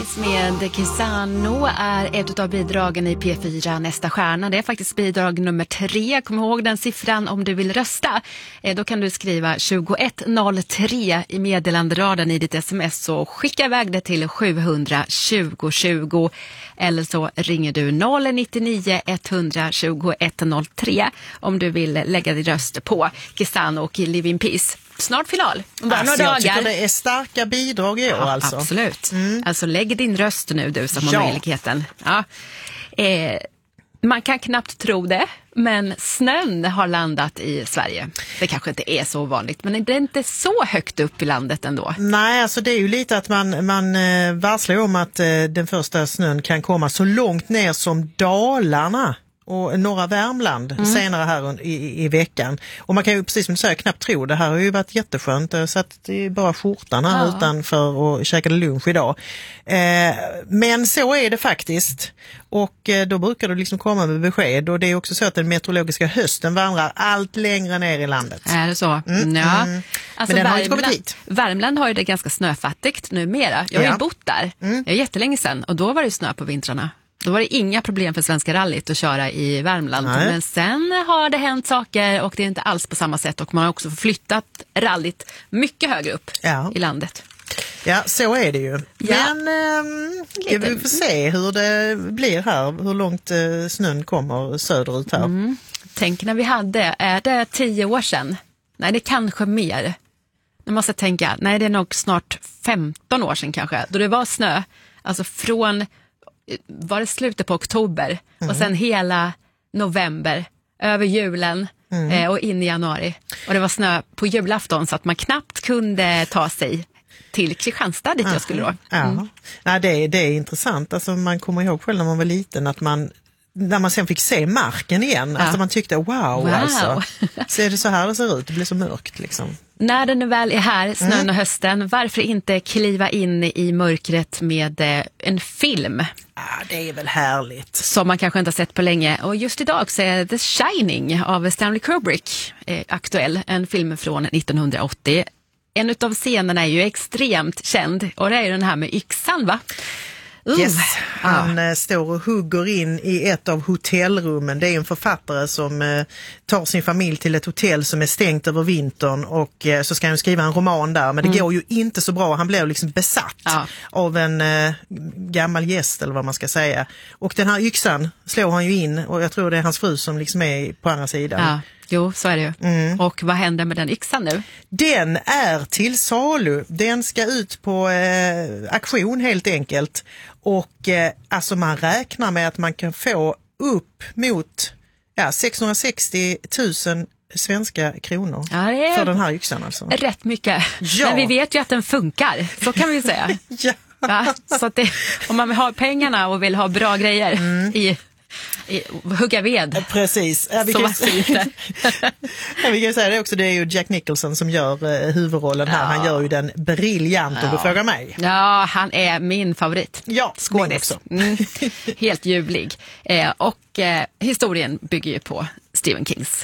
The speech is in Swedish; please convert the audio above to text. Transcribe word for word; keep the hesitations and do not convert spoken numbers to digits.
Peace med Kisano är ett av bidragen i P fyra Nästa stjärna. Det är faktiskt bidrag nummer tre. Kom ihåg den siffran om du vill rösta. Då kan du skriva tjugoett noll tre i meddelanderaden i ditt sms och skicka iväg det till sjuhundratjugo tjugo. Eller så ringer du noll nio ett ett noll tre om du vill lägga din röst på Kisano och Live in Peace. Snart final. Bara alltså, några jag dagar. tycker det är starka bidrag i år. Ja, alltså. Absolut. Mm. Alltså lägg din röst nu du som ja. har möjligheten. Ja. Eh, man kan knappt tro det, men snön har landat i Sverige. Det kanske inte är så vanligt, men det är inte så högt upp i landet ändå. Nej, alltså det är ju lite att man, man eh, varslar om att eh, den första snön kan komma så långt ner som Dalarna och norra Värmland mm. senare här i, i veckan. Och man kan ju precis som du säger knappt tro, det här har ju varit jätteskönt. Så att det är bara skjortan här ja. utanför och käkade lunch idag. Eh, men så är det faktiskt. Och eh, då brukar det liksom komma med besked. Och det är också så att den meteorologiska hösten vandrar allt längre ner i landet. Är det så? Mm. Ja. Mm. Alltså men den har Värmland, inte kommit hit. Värmland har ju det ganska snöfattigt numera. Jag har ja. ju bott där. Mm. Jag är jättelänge sedan och då var det snö på vintrarna. Då var det inga problem för Svenska rallyt att köra i Värmland. Nej. Men sen har det hänt saker och det är inte alls på samma sätt. Och man har också flyttat rallyt mycket högre upp ja. i landet. Ja, så är det ju. Ja. Men ähm, vi får se hur det blir här. Hur långt äh, snön kommer söderut här. Mm. Tänk när vi hade, är det tio år sedan? Nej, det är kanske mer. Nu måste jag tänka, nej det är nog snart femton år sedan kanske. Då det var snö, alltså från... var det slutet på oktober mm. och sen hela november över julen mm. eh, och in i januari och det var snö på julafton så att man knappt kunde ta sig till Kristianstad dit jag skulle då. Mm. Ja. Nej, det, är, det är intressant, alltså man kommer ihåg själv när man var liten att man när man sen fick se marken igen, ja. alltså man tyckte wow, wow. alltså. Så är det så här det ser ut, det blir så mörkt liksom. När den nu väl är här, snön mm. och hösten, varför inte kliva in i mörkret med eh, en film? Ja, det är väl härligt. Som man kanske inte har sett på länge. Och just idag så är The Shining av Stanley Kubrick eh, aktuell. En film från nittonhundraåttio. En av scenerna är ju extremt känd och det är den här med yxan, va? Uh, yes, han ja. står och hugger in i ett av hotellrummen. Det är en författare som eh, tar sin familj till ett hotell som är stängt över vintern och eh, så ska han skriva en roman där. Men det mm. går ju inte så bra. Han blir liksom besatt ja. av en eh, gammal gäst eller vad man ska säga. Och den här yxan slår han ju in och jag tror det är hans fru som liksom är på andra sidan. Ja. Jo, så är det ju. Mm. Och vad händer med den yxan nu? Den är till salu. Den ska ut på eh, auktion helt enkelt. Och eh, alltså man räknar med att man kan få upp mot ja, sexhundrasextio tusen svenska kronor ja, det är för den här yxan alltså. Rätt mycket. Ja. Men vi vet ju att den funkar, så kan vi säga. ja. Ja, så att det, om man vill ha pengarna och vill ha bra grejer mm. i... I, hugga ved. Precis. Ja, vi, kan, ja, vi kan säga det också, det är ju Jack Nicholson som gör uh, huvudrollen här. Ja. Han gör ju den briljant om ja. du frågar mig. Ja, han är min favorit. Ja, skådis. Mm. Helt ljuvlig. Eh, och eh, historien bygger ju på Stephen Kings